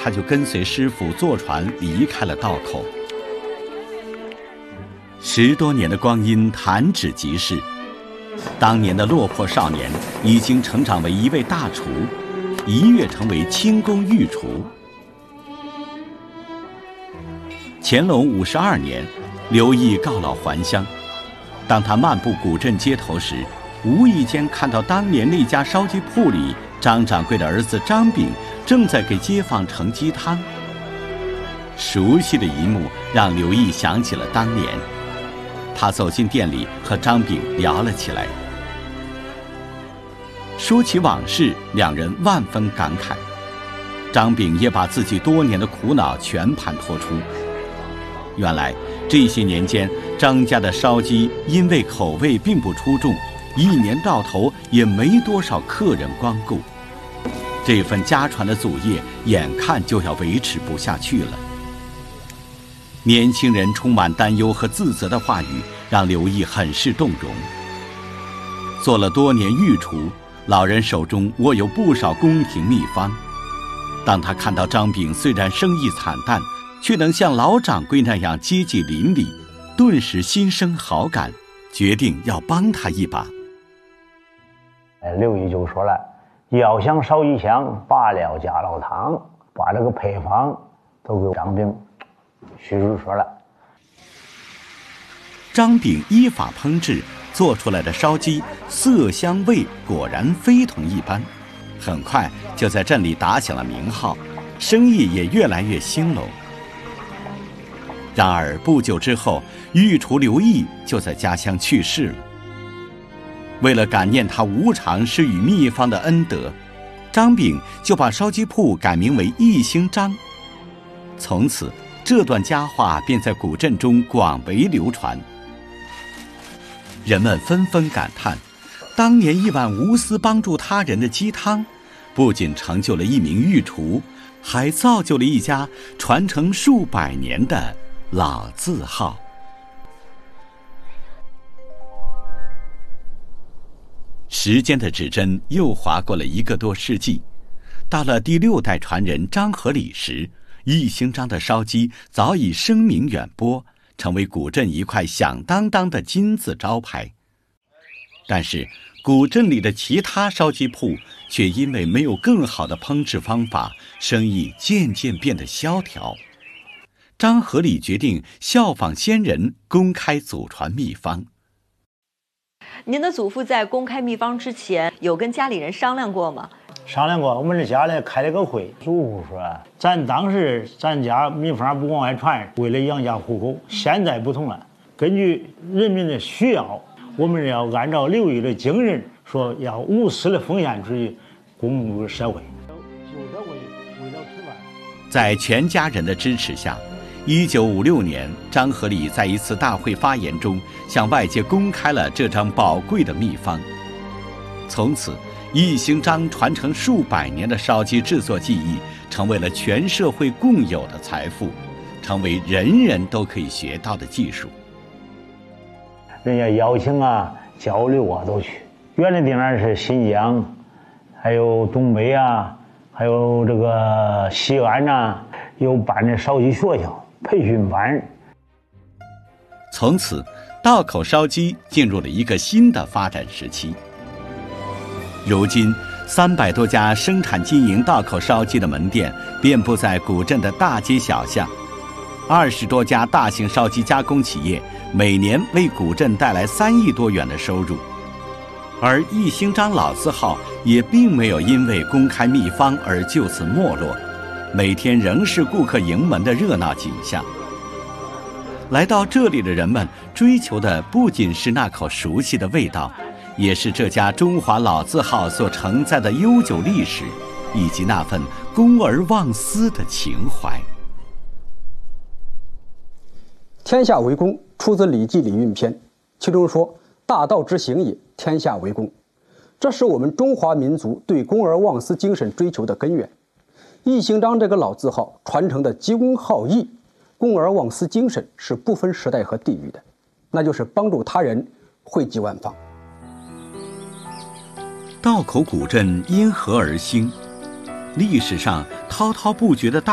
他就跟随师傅坐船离开了道口。10多年的光阴弹指即逝，当年的落魄少年已经成长为一位大厨，一跃成为清宫御厨。乾隆52年，刘毅告老还乡。当他漫步古镇街头时，无意间看到当年那家烧鸡铺里张掌柜的儿子张炳正在给街坊盛鸡汤。熟悉的一幕让刘毅想起了当年，他走进店里和张炳聊了起来。说起往事，两人万分感慨。张炳也把自己多年的苦恼全盘托出。原来这些年间，张家的烧鸡因为口味并不出众，一年到头也没多少客人光顾。这份家传的祖业眼看就要维持不下去了。年轻人充满担忧和自责的话语让刘毅很是动容。做了多年御厨，老人手中握有不少宫廷秘方。当他看到张炳虽然生意惨淡，却能像老掌柜那样接济邻里，顿时心生好感，决定要帮他一把。 刘毅就说了，要想烧鸡香，把料加老汤，把这个配方都给张炳叙述说了。 张炳依法烹制，做出来的烧鸡色香味果然非同一般，很快就在镇里打响了名号，生意也越来越兴隆。然而不久之后，御厨刘毅就在家乡去世了。为了感念他无偿施予秘方的恩德，张炳就把烧鸡铺改名为义兴张。从此，这段佳话便在古镇中广为流传。人们纷纷感叹，当年一碗无私帮助他人的鸡汤，不仅成就了一名御厨，还造就了一家传承数百年的老字号。时间的指针又划过了1个多世纪，到了第6代传人张和礼时，义兴张的烧鸡早已声名远播，成为古镇一块响当当的金字招牌。但是古镇里的其他烧鸡铺却因为没有更好的烹制方法，生意渐渐变得萧条。张和礼决定效仿先人，公开祖传秘方。 您的祖父在公开秘方之前，有跟家里人商量过吗？ 商量过，我们这家里开了个会，祖父说，当时咱家秘方不往外传，为了养家糊口。现在不同了，根据人民的需要，我们要按照刘毅的精神，说要无私的奉献出去，公助社会。为了吃饭， 在全家人的支持下，1956年，张和礼在一次大会发言中向外界公开了这张宝贵的秘方。从此，义兴张传承数百年的烧鸡制作技艺成为了全社会共有的财富，成为人人都可以学到的技术。 人家邀请啊、交流啊都去。原来地方是新疆，还有东北啊，还有这个西安呐，有办的烧鸡学校、培训班。 从此，道口烧鸡进入了一个新的发展时期。如今，300多家生产经营道口烧鸡的门店遍布在古镇的大街小巷，20多家大型烧鸡加工企业每年为古镇带来3亿多元的收入。而义兴张老字号也并没有因为公开秘方而就此没落，每天仍是顾客盈门的热闹景象。来到这里的人们追求的不仅是那口熟悉的味道，也是这家中华老字号所承载的悠久历史，以及那份公而忘私的情怀。 天下为公出自《礼记·礼运篇》，其中说：“大道之行也，天下为公。”这是我们中华民族对公而忘私精神追求的根源。义兴张这个老字号传承的积公好义、公而忘私精神是不分时代和地域的，那就是帮助他人，惠及万方。 道口古镇因何而兴？历史上滔滔不绝的大